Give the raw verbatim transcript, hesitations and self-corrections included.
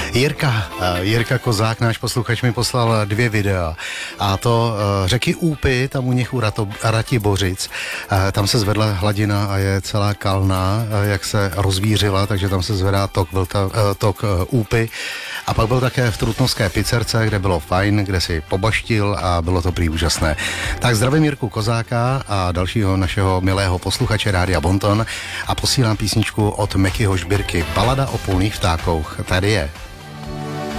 Jirka, Jirka Kozák, náš posluchač, mi poslal dvě videa. A to řeky Úpy, tam u nich u Rato, Ratibořic. Tam se zvedla hladina a je celá kalná, jak se rozvířila, takže tam se zvedá tok, vlta, tok Úpy. A pak byl také v Trutnovské pizzerce, kde bylo fajn, kde si pobaštil a bylo to prý úžasné. Tak zdravím Jirku Kozáka a dalšího našeho milého posluchače Rádia Bonton a posílám písničku od Mekyho Žbírky. Balada o polných vtákouch. Tady je.